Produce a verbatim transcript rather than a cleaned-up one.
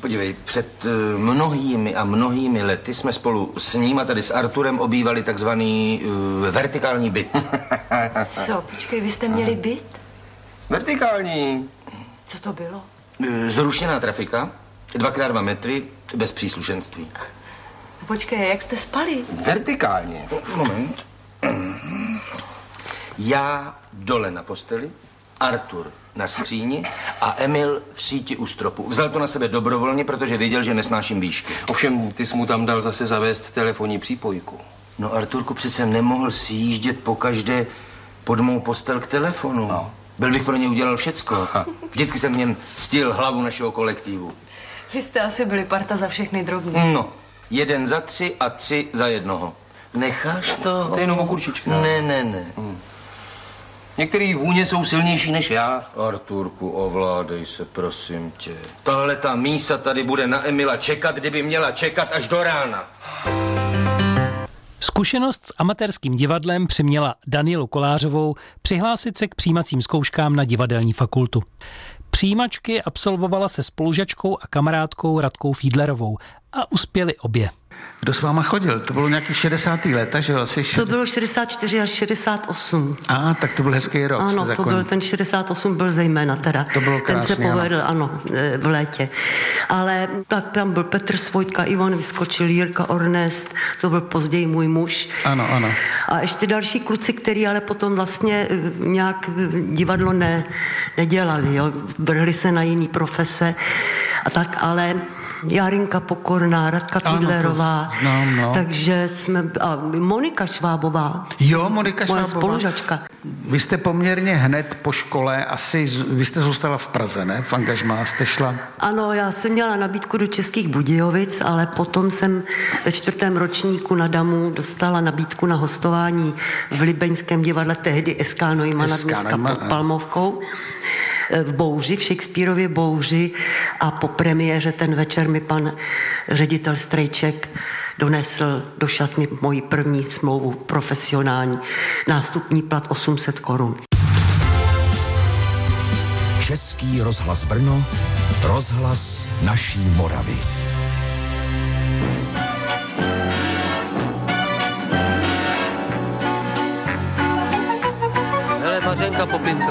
Podívej, před uh, mnohými a mnohými lety jsme spolu s ním a tady s Arturem obývali takzvaný uh, vertikální byt. Co? Počkej, vy jste měli byt? Vertikální. Co to bylo? Uh, zrušená trafika, dvakrát dva metry, bez příslušenství. Počkej, jak jste spali? Vertikálně. Moment. Já dole na posteli, Artur na skříni a Emil v síti u stropu. Vzal to na sebe dobrovolně, protože věděl, že nesnáším výšky. Ovšem, ty jsi mu tam dal zase zavést telefonní přípojku. No, Arturku, přece nemohl si jíždět pokaždé pod mou postel k telefonu. No. Byl bych pro ně udělal všecko. Vždycky jsem v něm ctil hlavu našeho kolektivu. Vy jste asi byli parta za všechny drobnice. No, jeden za tři a tři za jednoho. Necháš to? To je jenom okurčička. Ne, ne, ne. Hmm. Některý vůně jsou silnější než já. Arturku, ovládej se, prosím tě. Tahle ta mísa tady bude na Emila čekat, kdyby měla čekat až do rána. Zkušenost s amatérským divadlem přiměla Danielu Kolářovou přihlásit se k přijímacím zkouškám na divadelní fakultu. Přijímačky absolvovala se spolužačkou a kamarádkou Radkou Fiedlerovou a uspěli obě. Kdo s váma chodil? To bylo nějakých šedesátá léta, že jo? Asi šed... To bylo šedesát čtyři až šedesát osm. A, tak to byl hezký rok. Ano, to byl ten šedesát osm byl zejména teda. To bylo krásný, ten se povedl, ano, v létě. Ale tak tam byl Petr Svojtka, Ivan Vyskočil, Jirka Ornest, to byl později můj muž. Ano, ano. A ještě další kluci, který ale potom vlastně nějak divadlo ne, nedělali, jo? Vrhli se na jiný profese a tak, ale Jarinka Pokorná, Radka Fiedlerová, znám, no. Takže jsme, a Monika Švábová. Jo, Monika Švábová. Moje spolužačka. Vy jste poměrně hned po škole, asi, vy jste zůstala v Praze, ne? V angažmá jste šla? Ano, já jsem měla nabídku do Českých Budějovic, ale potom jsem ve čtvrtém ročníku na Damu dostala nabídku na hostování v Libeňském divadle, tehdy S K Neumana, dneska pod Palmovkou. V Bouři, v Shakespearově Bouři a po premiéře ten večer mi pan ředitel Strejček donesl do šatny moji první smlouvu profesionální. Nástupní plat osm set korun. Český rozhlas Brno, rozhlas naší Moravy. Hele, Mařenka Popince.